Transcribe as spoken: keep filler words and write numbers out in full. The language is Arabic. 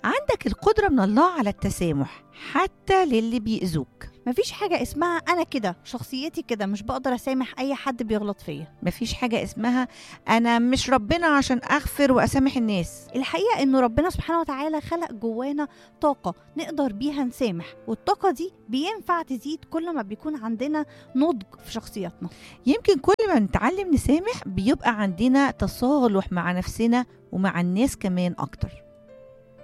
عندك القدرة من الله على التسامح حتى للي بيأذوك. مفيش حاجة اسمها أنا كده شخصيتي كده مش بقدر أسامح أي حد بيغلط فيا. مفيش حاجة اسمها أنا مش ربنا عشان أغفر وأسامح الناس. الحقيقة إنه ربنا سبحانه وتعالى خلق جوانا طاقة نقدر بيها نسامح، والطاقة دي بينفع تزيد كل ما بيكون عندنا نضج في شخصياتنا. يمكن كل ما نتعلم نسامح بيبقى عندنا تصالح مع نفسنا ومع الناس كمان أكتر.